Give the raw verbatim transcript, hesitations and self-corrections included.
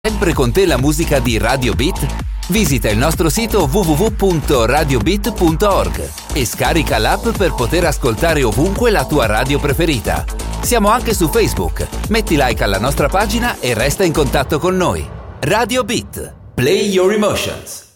Sempre con te la musica di Radio Beat? Visita il nostro sito w w w punto radio beat punto org e scarica l'app per poter ascoltare ovunque la tua radio preferita. Siamo anche su Facebook. Metti like alla nostra pagina e resta in contatto con noi. Radio Beat. Play your emotions.